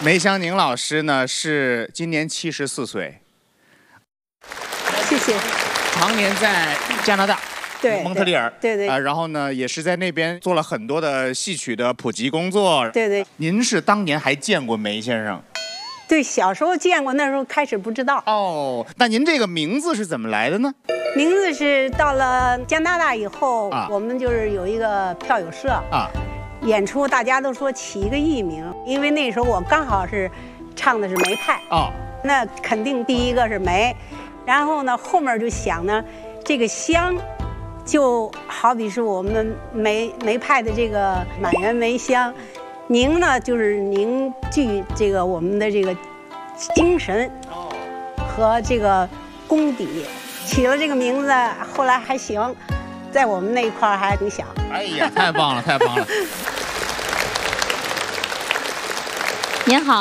梅香宁老师呢是今年74岁， 谢谢。 常年在加拿大。 对， 蒙特利尔， 对， 然后呢，也是在那边做了很多的戏曲的普及工作。 对， 您是当年还见过梅先生？ 对，小时候见过，那时候开始不知道。 哦，那您这个名字是怎么来的呢？ 名字是到了加拿大以后，我们就是有一个票友社啊，演出大家都说起一个艺名，因为那时候我刚好是唱的是梅派啊，那肯定第一个是梅，然后呢后面就想呢，这个香。就好比是我们梅派的这个满园梅香，凝呢就是凝聚这个我们的这个精神和这个功底，起了这个名字，后来还行，在我们那一块还挺响。 哎呀，太棒了，太棒了！ 您好。